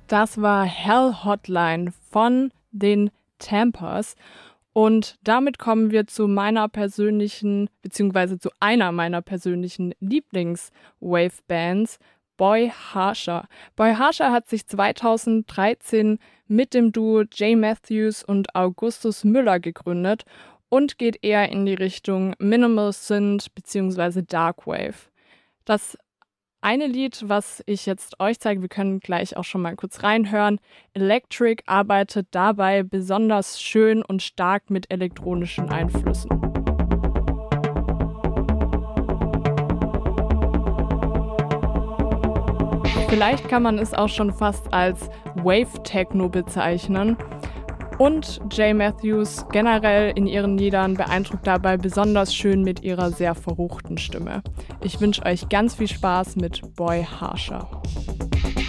Das war Hell Hotline von den Tampers. Und damit kommen wir zu meiner persönlichen, beziehungsweise zu einer meiner persönlichen Lieblings-Wave-Bands, Boy Harsher. Boy Harsher hat sich 2013 mit dem Duo Jay Matthews und Augustus Müller gegründet und geht eher in die Richtung Minimal Synth beziehungsweise Darkwave. Das eine Lied, was ich jetzt euch zeige, wir können gleich auch schon mal kurz reinhören. Electric arbeitet dabei besonders schön und stark mit elektronischen Einflüssen. Vielleicht kann man es auch schon fast als Wave-Techno bezeichnen. Und Jay Matthews generell in ihren Liedern beeindruckt dabei besonders schön mit ihrer sehr verruchten Stimme. Ich wünsche euch ganz viel Spaß mit Boy Harsher.